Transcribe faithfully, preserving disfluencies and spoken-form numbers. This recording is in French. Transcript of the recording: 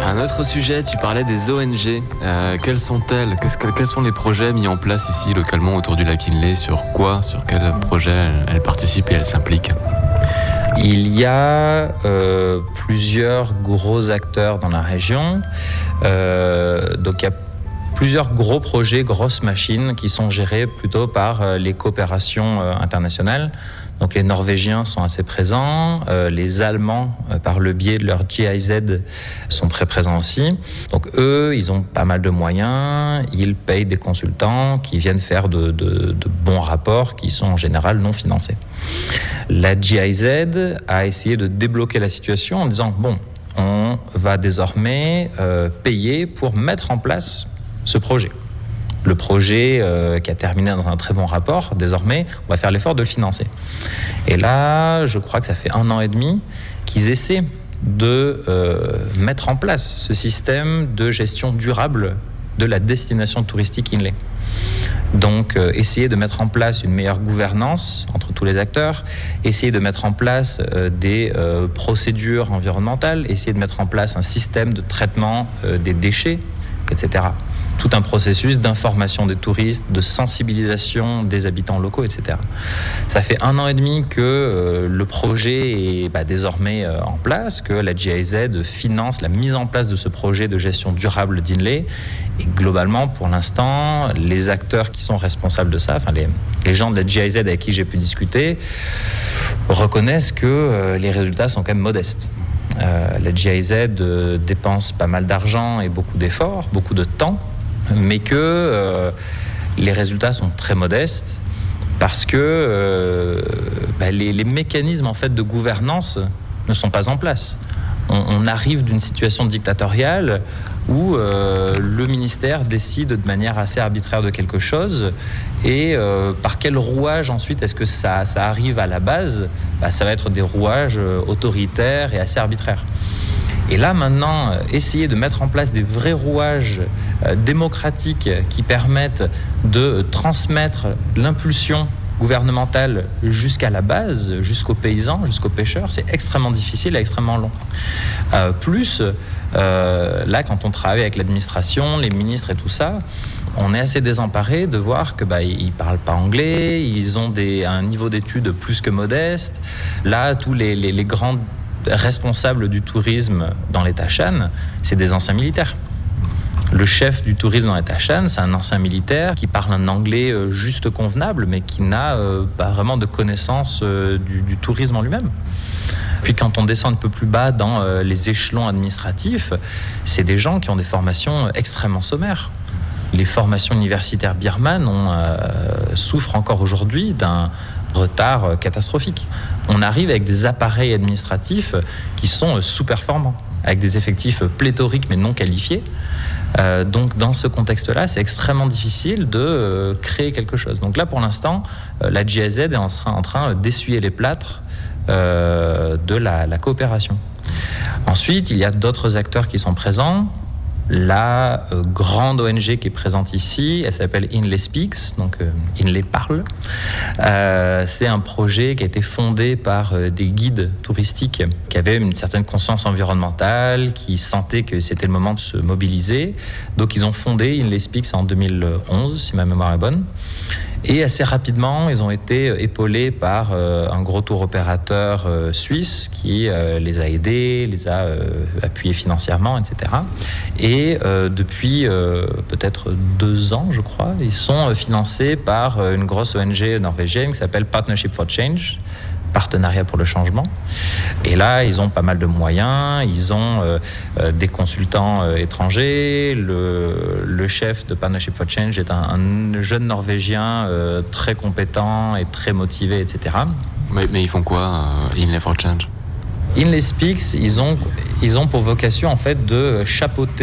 Un autre sujet, tu parlais des O N G. Euh, quelles sont-elles ? Qu'est-ce que, Quels sont les projets mis en place ici localement autour du lac Inle ? Sur quoi ? Sur quel projet elles, elles participent et elles s'impliquent ? Il y a euh, plusieurs gros acteurs dans la région. Euh, donc il y a plusieurs gros projets, grosses machines qui sont gérées plutôt par euh, les coopérations euh, internationales. Donc les Norvégiens sont assez présents, euh, les Allemands, euh, par le biais de leur G I Z, sont très présents aussi. Donc eux, ils ont pas mal de moyens, ils payent des consultants qui viennent faire de, de, de bons rapports qui sont en général non financés. La G I Z a essayé de débloquer la situation en disant, bon, on va désormais euh, payer pour mettre en place ce projet. Le projet euh, qui a terminé dans un très bon rapport, désormais, on va faire l'effort de le financer. Et là, je crois que ça fait un an et demi qu'ils essaient de euh, mettre en place ce système de gestion durable de la destination touristique Inle. Donc, euh, essayer de mettre en place une meilleure gouvernance entre tous les acteurs, essayer de mettre en place euh, des euh, procédures environnementales, essayer de mettre en place un système de traitement euh, des déchets, et cetera. Tout un processus d'information des touristes, de sensibilisation des habitants locaux, et cetera. Ça fait un an et demi que euh, le projet est bah, désormais euh, en place, que la G I Z finance la mise en place de ce projet de gestion durable d'Inle. Et globalement, pour l'instant, les acteurs qui sont responsables de ça, enfin les, les gens de la G I Z avec qui j'ai pu discuter, reconnaissent que euh, les résultats sont quand même modestes. Euh, la G I Z euh, dépense pas mal d'argent et beaucoup d'efforts, beaucoup de temps, mais que euh, les résultats sont très modestes parce que euh, bah, les, les mécanismes en fait de gouvernance ne sont pas en place. On, on arrive d'une situation dictatoriale où euh, le ministère décide de manière assez arbitraire de quelque chose et euh, par quel rouage ensuite est-ce que ça, ça arrive à la base ? Bah, ça va être des rouages autoritaires et assez arbitraires. Et là, maintenant, essayer de mettre en place des vrais rouages euh, démocratiques qui permettent de transmettre l'impulsion gouvernementale jusqu'à la base, jusqu'aux paysans, jusqu'aux pêcheurs, c'est extrêmement difficile et extrêmement long. Euh, plus, euh, là, quand on travaille avec l'administration, les ministres et tout ça, on est assez désemparé de voir que bah, ils parlent pas anglais, ils ont des, un niveau d'études plus que modeste. Là, tous les, les, les grands responsables du tourisme dans l'État Shan, c'est des anciens militaires. Le chef du tourisme dans l'État Shan, c'est un ancien militaire qui parle un anglais juste convenable, mais qui n'a euh, pas vraiment de connaissance euh, du, du tourisme en lui-même. Puis quand on descend un peu plus bas dans euh, les échelons administratifs, c'est des gens qui ont des formations extrêmement sommaires. Les formations universitaires birmanes ont, euh, souffrent encore aujourd'hui d'un retard catastrophique. On arrive avec des appareils administratifs qui sont sous-performants, avec des effectifs pléthoriques mais non qualifiés. Euh, donc dans ce contexte-là, c'est extrêmement difficile de euh, créer quelque chose. Donc là, pour l'instant, euh, la G I Z est en, en train d'essuyer les plâtres euh, de la, la coopération. Ensuite, il y a d'autres acteurs qui sont présents. La euh, grande O N G qui est présente ici, elle s'appelle Inle Speaks, donc euh, Inle parle. Euh, c'est un projet qui a été fondé par euh, des guides touristiques qui avaient une certaine conscience environnementale, qui sentaient que c'était le moment de se mobiliser. Donc ils ont fondé Inle Speaks en deux mille onze, si ma mémoire est bonne. Et assez rapidement, ils ont été épaulés par euh, un gros tour opérateur euh, suisse qui euh, les a aidés, les a euh, appuyés financièrement, et cetera. Et euh, depuis euh, peut-être deux ans, je crois, ils sont euh, financés par euh, une grosse O N G norvégienne qui s'appelle Partnership for Change, partenariat pour le changement. Et là, ils ont pas mal de moyens, ils ont euh, euh, des consultants euh, étrangers. Le, le chef de Partnership for Change est un, un jeune Norvégien euh, très compétent et très motivé, et cetera. Mais, mais ils font quoi, euh, Inle for Change ? Inle Speaks, ils ont, ils ont pour vocation en fait de chapeauter